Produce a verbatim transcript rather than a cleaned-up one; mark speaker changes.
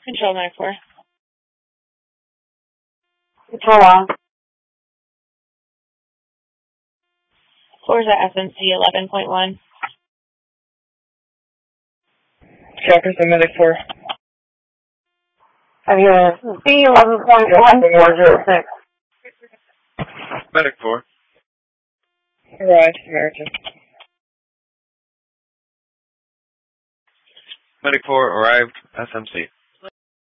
Speaker 1: Control nine four.
Speaker 2: Control on.
Speaker 1: Floor's at S M C eleven point one.
Speaker 3: Jefferson Medic four.
Speaker 2: Have you C eleven point one four zero six?
Speaker 4: Medic four.
Speaker 3: Arrived, American.
Speaker 4: Medic four arrived, S M C.